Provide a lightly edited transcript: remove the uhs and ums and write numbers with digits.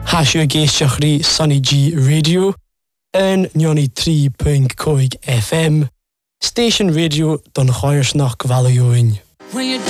Hasio géisteachrí Sunny G Radio en 93.5 FM. Station Radio don Choirsnach Gvalioin.